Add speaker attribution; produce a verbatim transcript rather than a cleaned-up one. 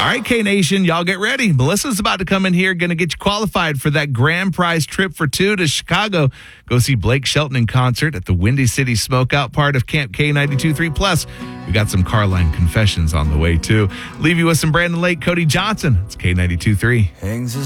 Speaker 1: right, K-Nation, y'all get ready. Melissa's about to come in here, going to get you qualified for that grand prize trip for two to Chicago. Go see Blake Shelton in concert at the Windy City Smokeout, part of Camp K ninety-two point three. Plus, we got some Carline confessions on the way, too. Leave you with some Brandon Lake, Cody Johnson. It's K ninety-two point three.